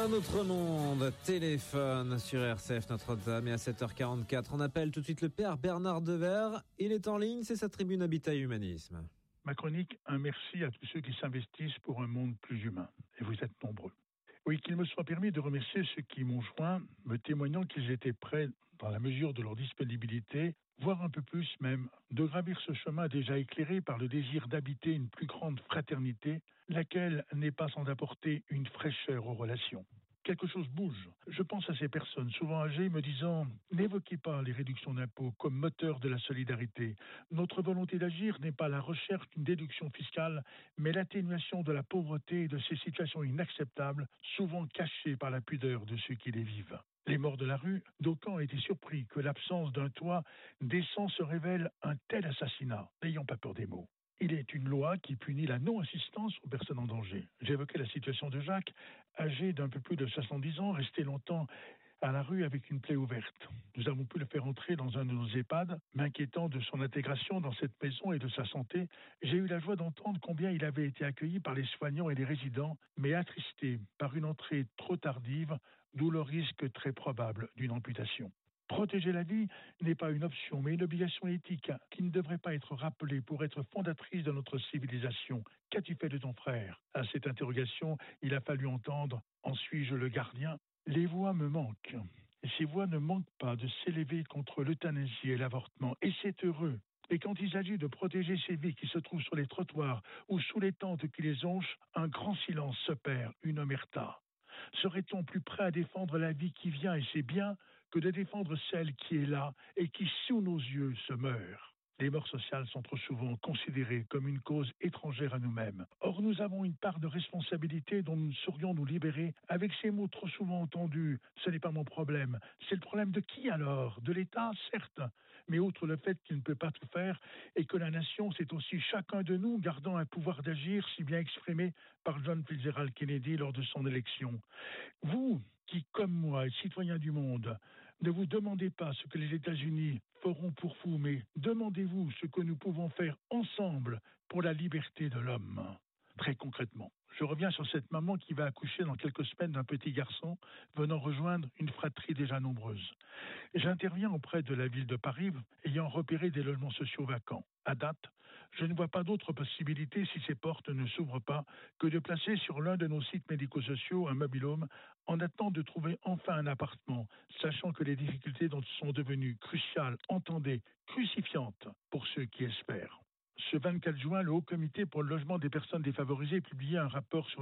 Un autre monde, téléphone sur RCF Notre-Dame et à 7h44. On appelle tout de suite le père Bernard Devers. Il est en ligne, c'est sa tribune Habitat et Humanisme. Ma chronique, un merci à tous ceux qui s'investissent pour un monde plus humain. Et vous êtes nombreux. Oui, qu'il me soit permis de remercier ceux qui m'ont joint, me témoignant qu'ils étaient prêts, dans la mesure de leur disponibilité, voire un peu plus même, de gravir ce chemin déjà éclairé par le désir d'habiter une plus grande fraternité, laquelle n'est pas sans apporter une fraîcheur aux relations. Quelque chose bouge. Je pense à ces personnes, souvent âgées, me disant « N'évoquez pas les réductions d'impôts comme moteur de la solidarité. Notre volonté d'agir n'est pas la recherche d'une déduction fiscale, mais l'atténuation de la pauvreté et de ces situations inacceptables, souvent cachées par la pudeur de ceux qui les vivent. » Les morts de la rue, d'aucuns ont été surpris que l'absence d'un toit décent se révèle un tel assassinat. N'ayons pas peur des mots. Il est une loi qui punit la non-assistance aux personnes en danger. J'évoquais la situation de Jacques, âgé d'un peu plus de 70 ans, resté longtemps à la rue avec une plaie ouverte. Nous avons pu le faire entrer dans un de nos EHPAD, m'inquiétant de son intégration dans cette maison et de sa santé. J'ai eu la joie d'entendre combien il avait été accueilli par les soignants et les résidents, mais attristé par une entrée trop tardive, d'où le risque très probable d'une amputation. Protéger la vie n'est pas une option, mais une obligation éthique qui ne devrait pas être rappelée pour être fondatrice de notre civilisation. Qu'as-tu fait de ton frère ? À cette interrogation, il a fallu entendre « En suis-je le gardien ?» Les voix me manquent. Et ces voix ne manquent pas de s'élever contre l'euthanasie et l'avortement. Et c'est heureux. Et quand il s'agit de protéger ces vies qui se trouvent sur les trottoirs ou sous les tentes qui les jonchent, un grand silence se perd, une omerta. Serait-on plus prêt à défendre la vie qui vient et c'est bien que de défendre celle qui est là et qui, sous nos yeux, se meurt? Les morts sociales sont trop souvent considérées comme une cause étrangère à nous-mêmes. Or, nous avons une part de responsabilité dont nous saurions nous libérer avec ces mots trop souvent entendus. Ce n'est pas mon problème. C'est le problème de qui alors? De l'État, certes, mais outre le fait qu'il ne peut pas tout faire et que la nation, c'est aussi chacun de nous gardant un pouvoir d'agir si bien exprimé par John Fitzgerald Kennedy lors de son élection. Vous, qui, comme moi, citoyens du monde, ne vous demandez pas ce que les États-Unis feront pour vous, mais demandez-vous ce que nous pouvons faire ensemble pour la liberté de l'homme. Très concrètement, je reviens sur cette maman qui va accoucher dans quelques semaines d'un petit garçon venant rejoindre une fratrie déjà nombreuse. J'interviens auprès de la ville de Paris, ayant repéré des logements sociaux vacants. À date, je ne vois pas d'autre possibilité, si ces portes ne s'ouvrent pas, que de placer sur l'un de nos sites médico-sociaux un mobil-home en attendant de trouver enfin un appartement, sachant que les difficultés dont sont devenues cruciales, entendez, crucifiantes pour ceux qui espèrent. Ce 24 juin, le Haut Comité pour le logement des personnes défavorisées publiait un rapport sur